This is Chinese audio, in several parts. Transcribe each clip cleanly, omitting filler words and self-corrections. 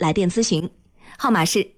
来电咨询，号码是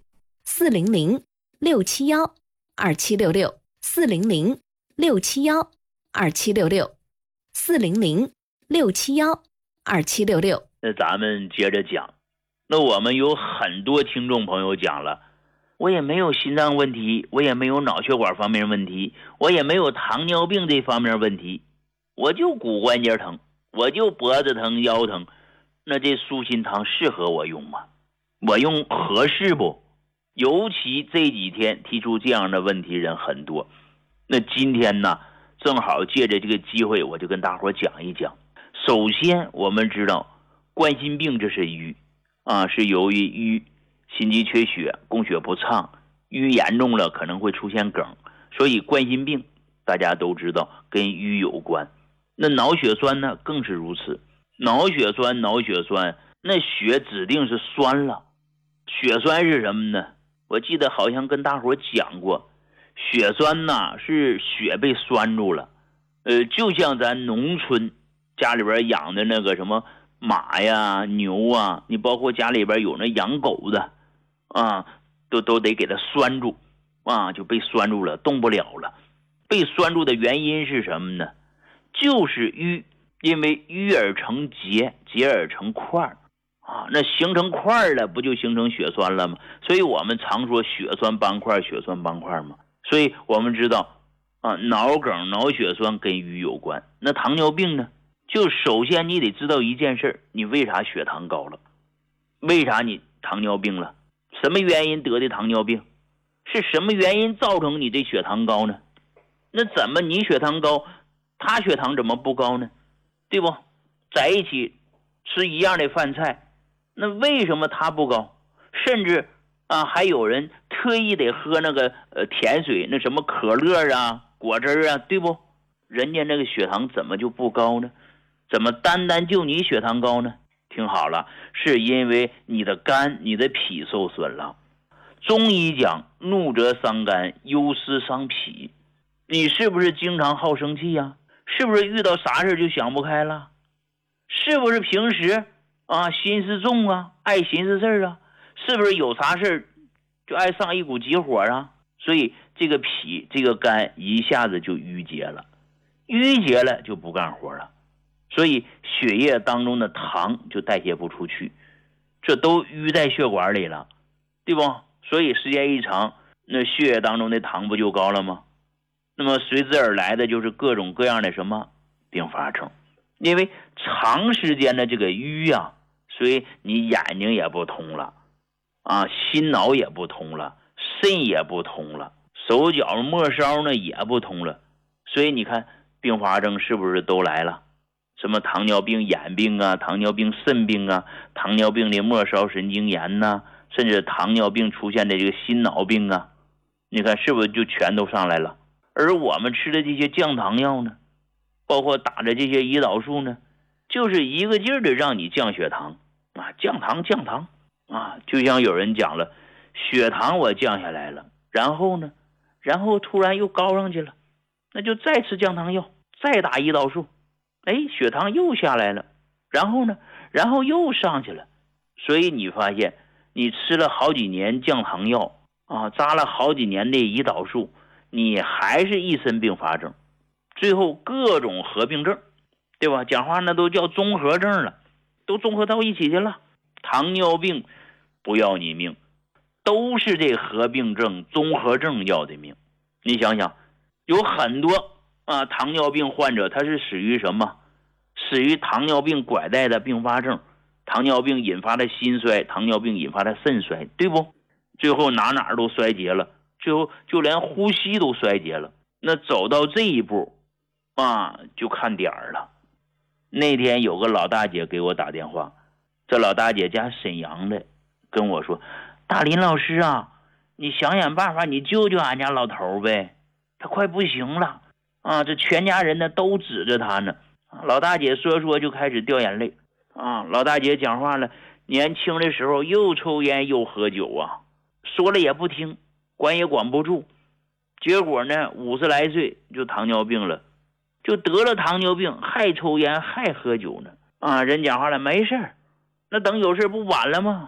400-671-2766，400-671-2766。 那咱们接着讲，那我们有很多听众朋友讲了，我也没有心脏问题，我也没有脑血管方面问题，我也没有糖尿病这方面问题，我就骨关节疼，我就脖子疼腰疼，那这舒心堂适合我用吗？我用合适不？尤其这几天提出这样的问题人很多，那今天呢正好借着这个机会，我就跟大伙讲一讲。首先我们知道冠心病这是淤是由于淤心肌缺血，供血不畅，淤严重了可能会出现梗，所以冠心病大家都知道跟淤有关。那脑血栓呢更是如此，脑血栓那血指定是栓了。血栓是什么呢？我记得好像跟大伙讲过，血栓呢是血被栓住了，就像咱农村家里边养的那个什么马呀牛啊，你包括家里边有那养狗的都得给它栓住就被栓住了，动不了了。被栓住的原因是什么呢？就是淤，因为淤而成结，结而成块那形成块了，不就形成血栓了吗？所以我们常说血栓斑块嘛。所以我们知道脑梗脑血栓跟淤有关。那糖尿病呢，就首先你得知道一件事，你为啥血糖高了，为啥你糖尿病了，什么原因得的糖尿病，是什么原因造成你这血糖高呢？那怎么你血糖高，他血糖怎么不高呢？对不？在一起吃一样的饭菜，那为什么他不高？甚至还有人特意得喝那个甜水，那什么可乐果汁对不？人家那个血糖怎么就不高呢？怎么单单就你血糖高呢？听好了，是因为你的肝你的脾受损了。中医讲怒则伤肝，忧思伤脾。你是不是经常好生气呀？是不是遇到啥事就想不开了？是不是平时心思重爱寻思事是不是有啥事就爱上一股急火所以这个脾这个肝一下子就淤结了，淤结了就不干活了，所以血液当中的糖就代谢不出去，这都淤在血管里了，对不？所以时间一长，那血液当中的糖不就高了吗？那么随之而来的就是各种各样的什么并发症。因为长时间的这个淤所以你眼睛也不通了心脑也不通了，肾也不通了，手脚末梢呢也不通了，所以你看并发症是不是都来了？什么糖尿病眼病糖尿病肾病糖尿病的末梢神经炎甚至糖尿病出现的这个心脑病你看是不是就全都上来了？而我们吃的这些降糖药呢，包括打的这些胰岛素呢，就是一个劲儿的让你降血糖降糖就像有人讲了，血糖我降下来了，然后呢突然又高上去了，那就再吃降糖药，再打胰岛素，血糖又下来了，然后又上去了。所以你发现你吃了好几年降糖药扎了好几年的胰岛素，你还是一身并发症，最后各种合并症，对吧？讲话那都叫综合症了，都综合到一起去了。糖尿病不要你命，都是这合并症综合症要的命。你想想，有很多糖尿病患者他是死于什么？死于糖尿病拐带的并发症，糖尿病引发的心衰，糖尿病引发的肾衰，对不？最后哪都衰竭了，最后就连呼吸都衰竭了。那走到这一步就看点儿了。那天有个老大姐给我打电话，这老大姐家沈阳的，跟我说，大林老师你想想办法，你救救俺家老头呗，他快不行了这全家人呢都指着他呢。老大姐说就开始掉眼泪老大姐讲话了，年轻的时候又抽烟又喝酒说了也不听，管也管不住，结果呢50来岁就糖尿病了，就得了糖尿病，还抽烟还喝酒呢人讲话了，没事，那等有事不晚了吗？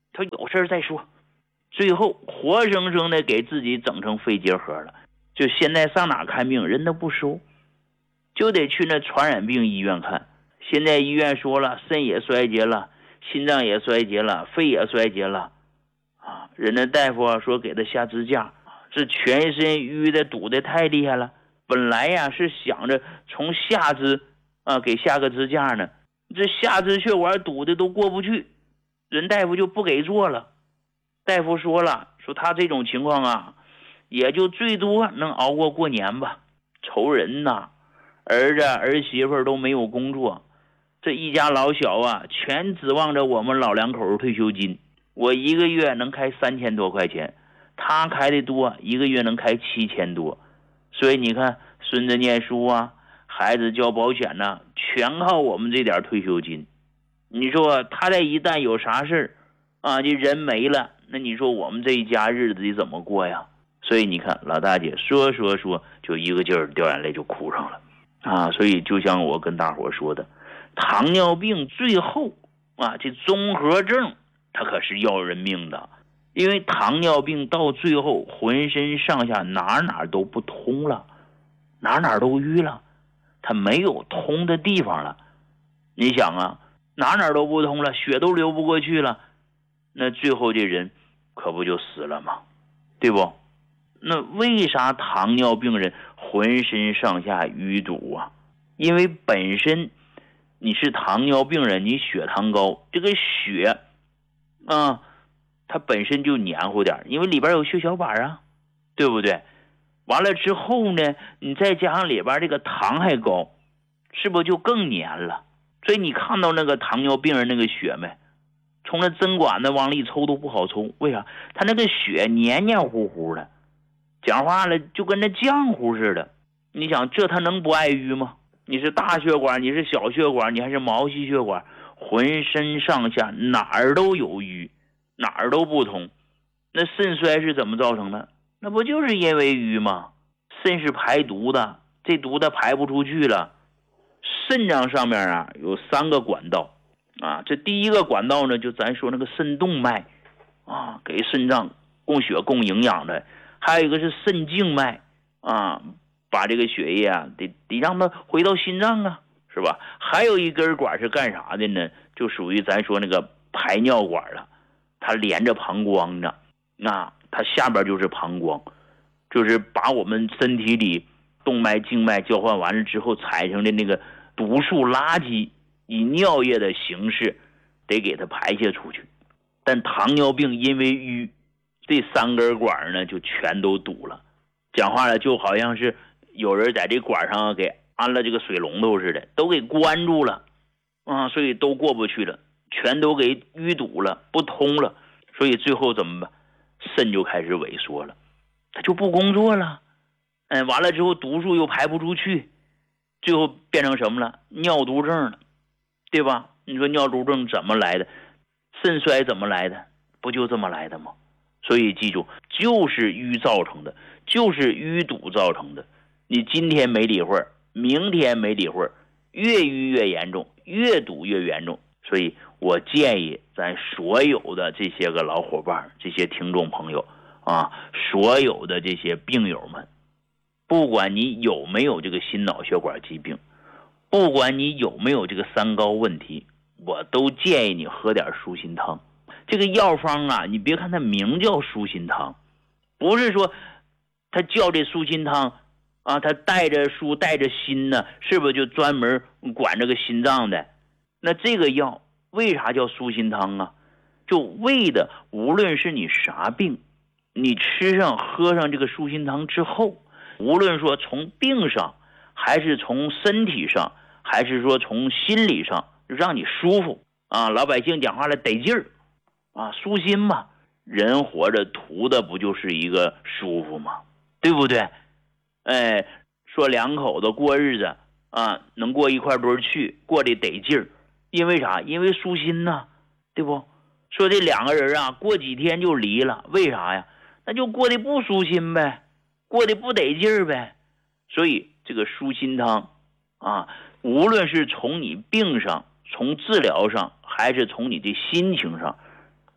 他有事再说。最后活生生的给自己整成肺结核了，就现在上哪看病人都不收，就得去那传染病医院看。现在医院说了，肾也衰竭了，心脏也衰竭了，肺也衰竭了啊！人家大夫说给他下支架，这全身淤的堵的太厉害了。本来呀是想着从下肢给下个支架呢，这下肢血管堵的都过不去，人大夫就不给做了。大夫说了，说他这种情况也就最多能熬过年吧。愁人呐，儿子儿媳妇都没有工作，这一家老小全指望着我们老两口退休金。我一个月能开3000多块钱，他开的多，一个月能开7000多。所以你看，孙子念书孩子交保险全靠我们这点退休金。你说他这一旦有啥事这人没了，那你说我们这一家日子得怎么过呀？所以你看老大姐说就一个劲儿掉眼泪就哭上了所以就像我跟大伙说的，糖尿病最后这综合症它可是要人命的。因为糖尿病到最后浑身上下哪都不通了，哪都淤了，它没有通的地方了。你想哪都不通了，血都流不过去了，那最后这人可不就死了吗？对不？那为啥糖尿病人浑身上下淤堵因为本身你是糖尿病人，你血糖高，这个血它本身就黏糊点，因为里边有血小板对不对？完了之后呢，你再加上里边这个糖还高，是不是就更黏了？所以你看到那个糖尿病人那个血没？从那针管子往里抽都不好抽，为啥？他那个血黏黏糊糊的，讲话了就跟那浆糊似的。你想这他能不爱淤吗？你是大血管，你是小血管，你还是毛细血管，浑身上下哪儿都有淤，哪儿都不通。那肾衰是怎么造成的？那不就是因为淤吗？肾是排毒的，这毒它排不出去了。肾脏上面有3个管道这第一个管道呢，就咱说那个肾动脉给肾脏供血供营养的。还有一个是肾静脉把这个血液得让它回到心脏是吧？还有一根管是干啥的呢？就属于咱说那个排尿管了，它连着膀胱的它下边就是膀胱，就是把我们身体里动脉静脉交换完了之后产生的那个毒素垃圾，以尿液的形式得给它排泄出去。但糖尿病因为淤，这3根管呢就全都堵了。讲话了就好像是有人在这管上给安了这个水龙头似的，都给关住了所以都过不去了，全都给淤堵了，不通了。所以最后怎么办？肾就开始萎缩了，它就不工作了。完了之后毒素又排不出去，最后变成什么了？尿毒症了，对吧？你说尿毒症怎么来的？肾衰怎么来的？不就这么来的吗？所以记住，就是淤造成的，就是淤堵造成的。你今天没理会，明天没理会，越淤越严重，越堵越严重。所以我建议咱所有的这些个老伙伴，这些听众朋友所有的这些病友们，不管你有没有这个心脑血管疾病，不管你有没有这个三高问题，我都建议你喝点舒心汤。这个药方你别看它名叫舒心汤，不是说它叫这舒心汤它带着舒带着心呢，是不是就专门管这个心脏的？那这个药为啥叫舒心汤就为的无论是你啥病，你吃上喝上这个舒心汤之后，无论说从病上，还是从身体上，还是说从心理上，让你舒服老百姓讲话了得劲儿舒心嘛。人活着图的不就是一个舒服吗？对不对？说两口子过日子能过一块堆去，过得得劲儿。因为啥？因为舒心对不？说这两个人过几天就离了，为啥呀？那就过得不舒心呗，过得不得劲儿呗。所以这个舒心汤无论是从你病上，从治疗上，还是从你的心情上，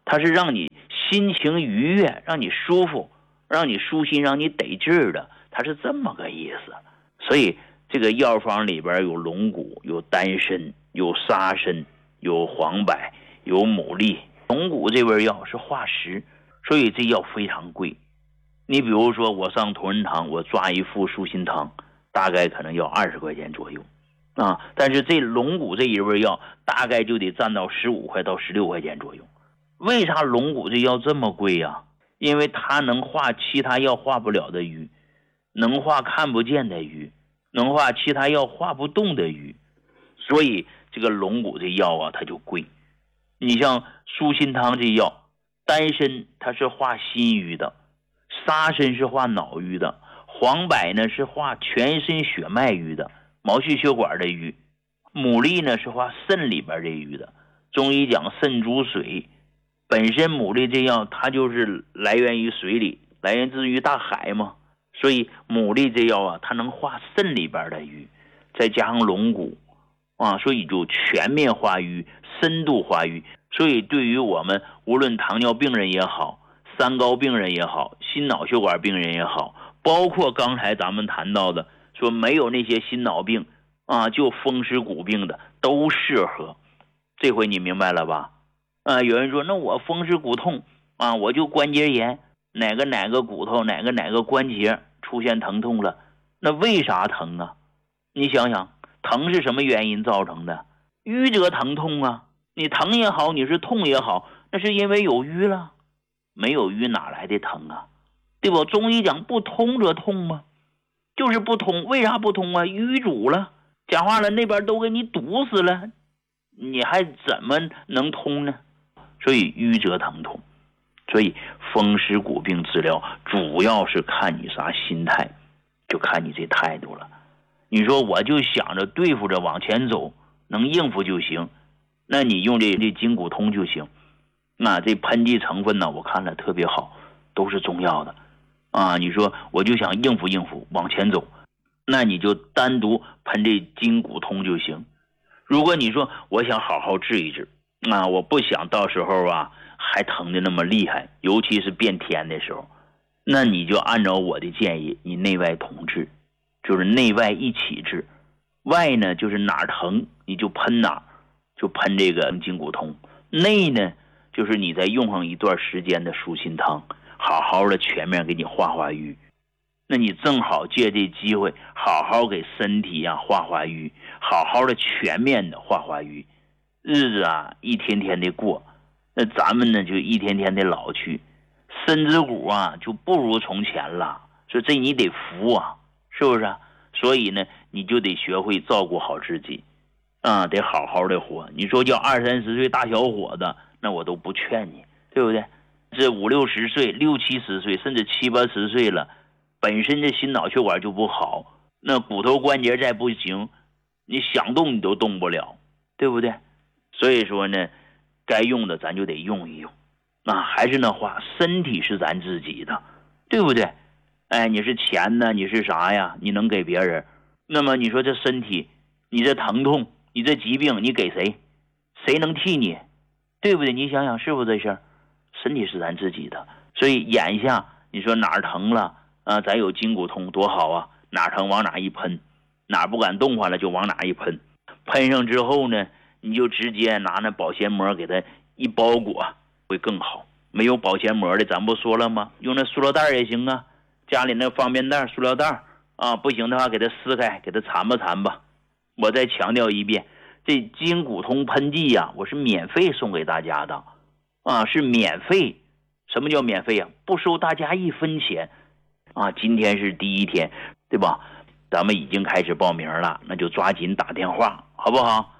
它是让你心情愉悦，让你舒服，让你舒心，让你得劲儿的，它是这么个意思。所以这个药方里边有龙骨，有丹参，有沙参，有黄柏，有牡蛎。龙骨这味药是化石，所以这药非常贵。你比如说我上同仁堂，我抓一副舒心汤，大概可能要20块钱左右啊，但是这龙骨这一味药大概就得占到15块到16块钱左右。为啥龙骨这药这么贵啊？因为它能化其他药化不了的瘀，能化看不见的瘀，能化其他药化不动的瘀，所以这个龙骨这药啊它就贵。你像舒心汤这药，丹参它是化心瘀的，沙参是化脑瘀的，黄柏呢是化全身血脉瘀的，毛细血管的瘀，牡蛎呢是化肾里边的瘀的。中医讲肾主水，本身牡蛎这药它就是来源于水里，来源自于大海嘛，所以牡蛎这药啊它能化肾里边的瘀，再加上龙骨啊，所以就全面化瘀，深度化瘀。所以对于我们无论糖尿病人也好，三高病人也好，心脑血管病人也好，包括刚才咱们谈到的说没有那些心脑病啊，就风湿骨病的都适合。这回你明白了吧？有人说那我风湿骨痛啊，我就关节炎，哪个骨头哪个关节出现疼痛了，那为啥疼啊？你想想，疼是什么原因造成的？瘀则疼痛啊，你疼也好，你是痛也好，那是因为有瘀了，没有瘀哪来的疼啊？对吧？中医讲不通则痛嘛，就是不通。为啥不通啊？瘀阻了，讲话了，那边都给你堵死了，你还怎么能通呢？所以瘀则疼痛。所以风湿骨病治疗主要是看你啥心态，就看你这态度了。你说我就想着对付着往前走，能应付就行，那你用这筋骨通就行。那这喷剂成分呢，我看了特别好，都是中药的啊。你说我就想应付往前走，那你就单独喷这筋骨通就行。如果你说我想好好治一治啊，我不想到时候啊还疼的那么厉害，尤其是变天的时候，那你就按照我的建议，你内外同治，就是内外一起治。外呢就是哪儿疼你就喷哪儿，就喷这个筋骨通。内呢就是你再用上一段时间的舒心汤，好好的全面给你化瘀。那你正好借这机会好好给身体啊化瘀，好好的全面的化瘀。日子啊一天天的过，那咱们呢就一天天的老去，身子骨啊就不如从前了。所以这你得服啊，是不是啊？所以呢你就得学会照顾好自己啊，得好好的活。你说叫20-30岁大小伙子，那我都不劝你，对不对？这50-60岁、60-70岁，甚至70-80岁了，本身这心脑血管就不好，那骨头关节再不行，你想动你都动不了，对不对？所以说呢，该用的咱就得用一用啊。还是那话，身体是咱自己的，对不对？哎，你是钱呢，你是啥呀？你能给别人？那么你说这身体，你这疼痛，你这疾病，你给谁？谁能替你？对不对？你想想是不是这事儿？身体是咱自己的，所以眼下你说哪儿疼了啊？咱有筋骨通多好啊！哪儿疼往哪一喷，哪儿不敢动换了就往哪一喷。喷上之后呢，你就直接拿那保鲜膜给它一包裹，会更好。没有保鲜膜的，咱不说了吗？用那塑料袋也行啊，家里那方便袋、塑料袋啊，不行的话给它撕开，给它缠吧。我再强调一遍，这筋骨通喷剂呀，我是免费送给大家的啊，是免费。什么叫免费啊？不收大家1分钱啊！今天是第1天，对吧？咱们已经开始报名了，那就抓紧打电话，好不好？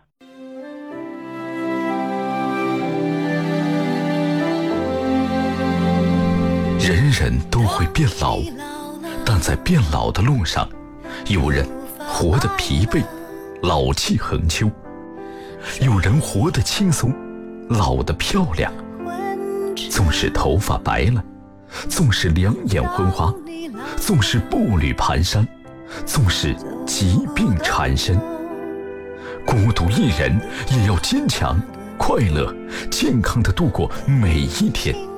人人都会变老，但在变老的路上，有人活得疲惫，老气横秋；有人活得轻松，老得漂亮。纵使头发白了，纵使两眼昏花，纵使步履蹒跚，纵使疾病缠身，孤独一人也要坚强， 快乐、健康地度过每一天。